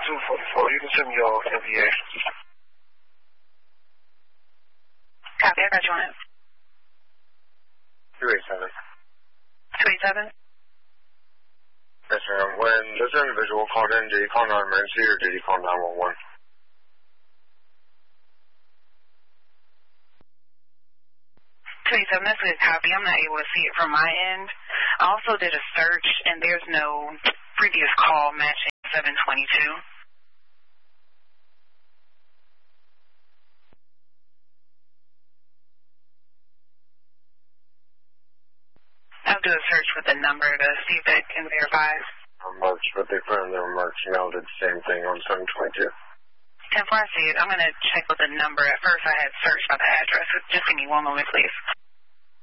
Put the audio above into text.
244. You can send me your MVA. Copy, I got you on it. 287. 287? Yes, ma'am. When this individual called in, did he call 911 or did he call 911? 287, that's a good copy. I'm not able to see it from my end. I also did a search, and there's no previous call matching 722. I'll do a search with the number to see if it can verify. March, but they found their March mail did the same thing on 722. And before I see it, I'm going to check with the number. At first, I had searched by the address. Just give me one moment, please.